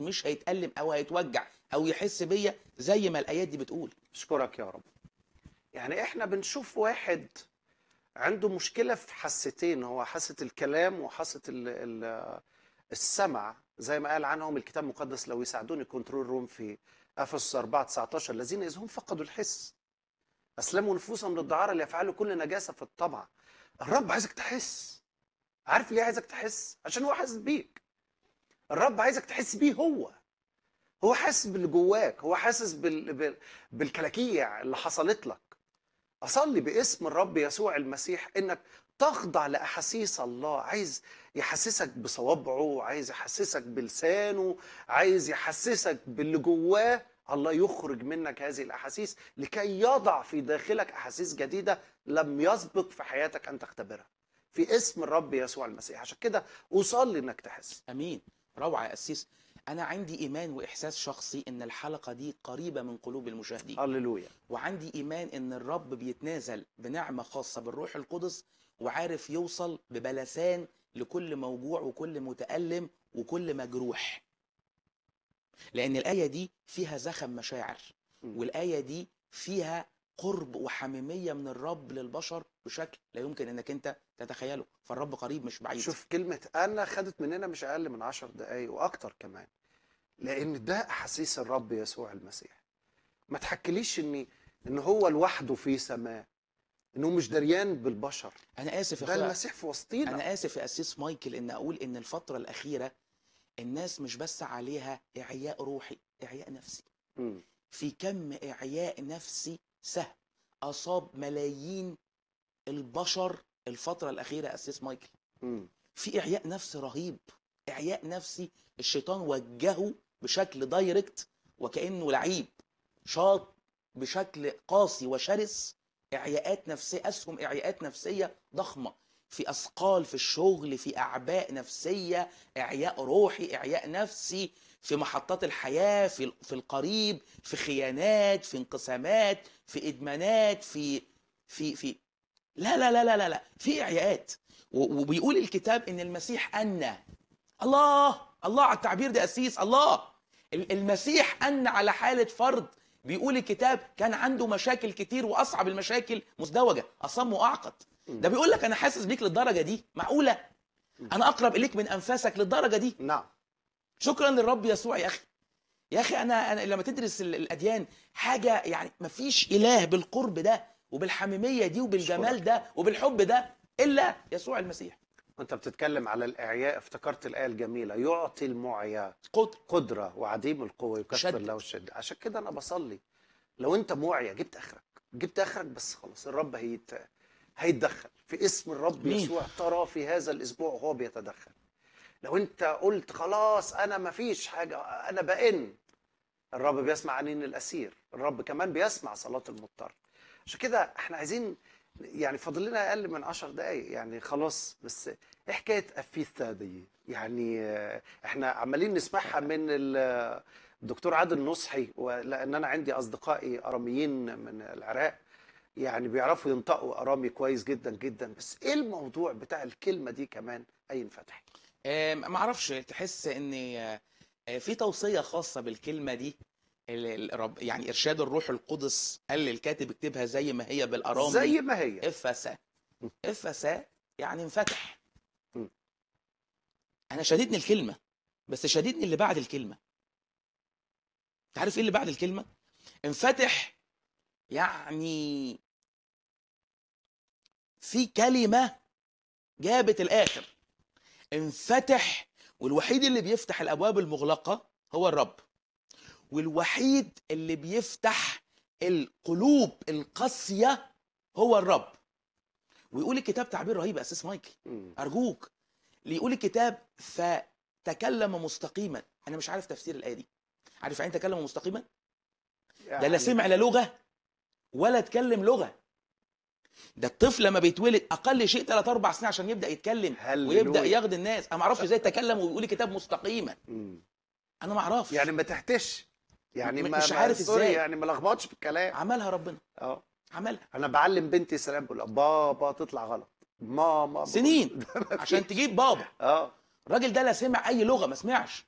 مش هيتألم او هيتوجع او يحس بيا زي ما الايات دي بتقول. اشكرك يا رب. يعني احنا بنشوف واحد عنده مشكلة في حاستين، هو حاسة الكلام وحاسة السمع، زي ما قال عنهم الكتاب المقدس لو يساعدوني كنترول روم في افسس 4:19، الذين اذ هم فقدوا الحس اسلموا نفوسهم للدعارة ليفعلوا كل نجاسة في الطبع. الرب عايزك تحس. عارف ليه عايزك تحس؟ عشان هو حاسس بيك. الرب عايزك تحس بيه. هو حاسس باللي جواك، هو حاسس بالكلاكيع اللي حصلت لك. أصلي باسم الرب يسوع المسيح إنك تخضع لأحاسيس الله. عايز يحسسك بصوابعه، عايز يحسسك بلسانه، عايز يحسسك باللي جواه. الله يخرج منك هذه الأحاسيس لكي يضع في داخلك أحاسيس جديدة لم يسبق في حياتك أن تختبرها، في اسم الرب يسوع المسيح. عشان كده أصلي إنك تحس. امين. روعه يا قسيس. انا عندي ايمان واحساس شخصي ان الحلقه دي قريبه من قلوب المشاهدين، هللويا. وعندي ايمان ان الرب بيتنازل بنعمه خاصه بالروح القدس وعارف يوصل ببلسان لكل موجوع وكل متألم وكل مجروح، لان الايه دي فيها زخم مشاعر، والايه دي فيها قرب وحميميه من الرب للبشر بشكل لا يمكن انك انت تتخيله. فالرب قريب مش بعيد. شوف كلمة أنا خدت مننا مش أقل من 10 دقايق وأكتر كمان، لأن ده أحاسيس الرب يسوع المسيح. ما تحكيليش إن هو لوحده في سماء، إنه مش دريان بالبشر. انا اسف يا ده اخويا، المسيح في وسطينا. انا اسف يا اسيس مايكل ان اقول ان الفتره الاخيره الناس مش بس عليها اعياء روحي، اعياء نفسي. مم. في كم اعياء نفسي سهل اصاب ملايين البشر الفتره الاخيره يا اسيس مايكل. مم. في اعياء نفسي رهيب، اعياء نفسي الشيطان وجهه بشكل دايركت وكانه لعيب شاط بشكل قاسي وشرس. اعياءات نفسيه، اسهم اعياءات نفسيه ضخمه، في اثقال في الشغل، في اعباء نفسيه، اعياء روحي، اعياء نفسي في محطات الحياه، في القريب، في خيانات، في انقسامات، في ادمانات، في لا لا لا لا لا لا في اعياءات. وبيقول الكتاب ان المسيح أنى. الله على التعبير ده أسيس. الله المسيح أنى على حالة فرد، بيقول الكتاب كان عنده مشاكل كتير واصعب المشاكل مزدوجه، اصم واعقد. ده بيقول لك انا حاسس بيك للدرجه دي؟ معقوله؟ انا اقرب اليك من انفاسك للدرجه دي؟ نعم. شكرا للرب يسوع يا اخي. يا اخي انا لما تدرس الاديان حاجه يعني مفيش اله بالقرب ده وبالحميميه دي وبالجمال ده وبالحب ده الا يسوع المسيح. وانت بتتكلم على الاعياء افتكرت الايه الجميله، يعطي المعيا قدره وعديم القوه يكفر له الشده. عشان كده انا بصلي لو انت معيا جبت اخرك بس خلاص الرب هيتدخل في اسم الرب يسوع. ترى في هذا الاسبوع وهو بيتدخل. لو انت قلت خلاص انا مفيش حاجه انا بئن، الرب بيسمع عنين الاسير، الرب كمان بيسمع صلاه المضطر. عشان كده احنا عايزين يعني فاضل لنا اقل من 10 دقايق يعني خلاص. بس ايه حكايه افيثا دي؟ يعني احنا عمالين نسمعها من الدكتور عادل نصحي، لان انا عندي اصدقائي اراميين من العراق يعني بيعرفوا ينطقوا ارامي كويس جدا جدا. بس ايه الموضوع بتاع الكلمه دي كمان اي انفتح؟ ما اعرفش، تحس ان في توصيه خاصه بالكلمه دي. يعني ارشاد الروح القدس قال للكاتب اكتبها زي ما هي بالارامي، زي ما هي افسا يعني انفتح. انا شديدني الكلمه، بس شديدني اللي بعد الكلمه. انت عارف ايه اللي بعد الكلمه؟ انفتح يعني في كلمه جابت الاخر. انفتح، والوحيد اللي بيفتح الابواب المغلقه هو الرب، والوحيد اللي بيفتح القلوب القاسيه هو الرب. ويقول الكتاب تعبير رهيب يا اساس مايكل، ارجوك. يقول الكتاب فتكلم مستقيما. انا مش عارف تفسير الايه دي. عارف يعني تكلم مستقيما؟ يعني ده لا سمع لا لغه ولا اتكلم لغه. ده الطفل لما بيتولد اقل شيء 3 4 سنين عشان يبدا يتكلم ويبدا ياخد الناس. انا ما اعرفش ازاي تكلم وبيقول الكتاب مستقيما. انا ما اعرفش يعني ما تحتش يعني مش عارف ازاي يعني ما لخبطش في الكلام. عملها ربنا. عملها. انا بعلم بنتي سلام بقول بابا تطلع غلط، ماما سنين عشان تجيب بابا. الراجل ده لا سمع اي لغه، ما سمعش.